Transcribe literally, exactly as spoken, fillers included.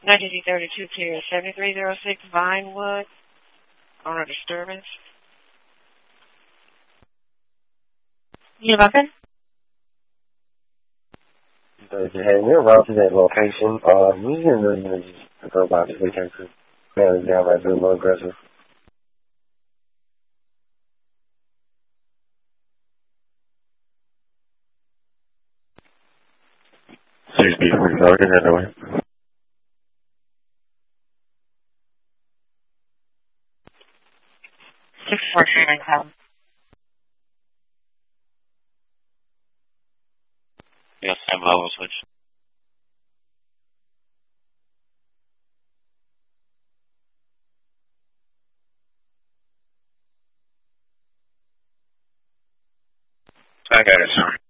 ninety thirty-two clear, seventy-three oh six Vinewood, owner disturbance. You muffin? Hey, we're around to that location. Uh, we didn't really need to go about this weekend because man is down right there, a little aggressive. six B forty-five, get that away. six four three nine call. Yes, I'm level switch. I got it, sir.